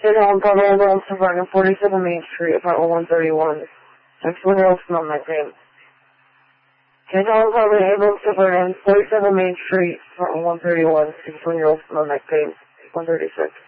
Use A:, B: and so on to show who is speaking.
A: Home Pablo Homes, apartment 47 Main Street, apartment 131. 61-year-old female neck pain. Home Pablo Homes, apartment 47 Main Street, apartment 131. 61-year-old female neck pain. 136.